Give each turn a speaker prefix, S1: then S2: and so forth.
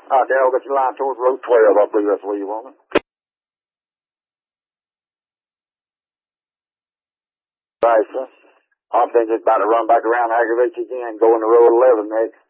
S1: Darryl, get your line towards Road 12. I believe that's where you want it. Right, sir. I'm thinking it's about to run back around and aggravate you again, go into row 11 next.